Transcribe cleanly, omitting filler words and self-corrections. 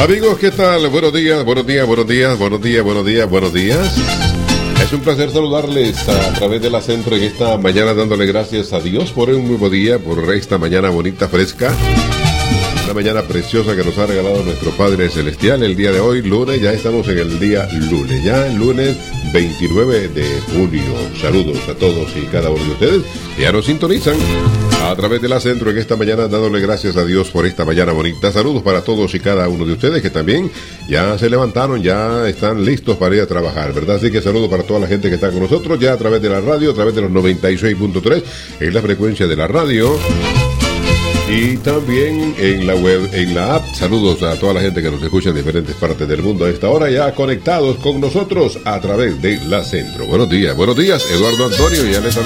Amigos, ¿qué tal? Buenos días, buenos días, buenos días, buenos días, buenos días, buenos días. Es un placer saludarles a través de la Centro en esta mañana, dándole gracias a Dios por un nuevo día, por esta mañana bonita, fresca. Una mañana preciosa que nos ha regalado nuestro Padre Celestial. El día de hoy, lunes, ya estamos en el día lunes, ya el lunes 29 de junio. Saludos a todos y cada uno de ustedes que ya nos sintonizan a través de la Centro en esta mañana, dándole gracias a Dios por esta mañana bonita. Saludos para todos y cada uno de ustedes que también ya se levantaron, ya están listos para ir a trabajar, ¿verdad? Así que saludos para toda la gente que está con nosotros ya a través de la radio, a través de los 96.3 en la frecuencia de la radio. Y también en la web, en la app. Saludos a toda la gente que nos escucha en diferentes partes del mundo a esta hora, ya conectados con nosotros a través de la Centro. Buenos días, Eduardo Antonio, ya les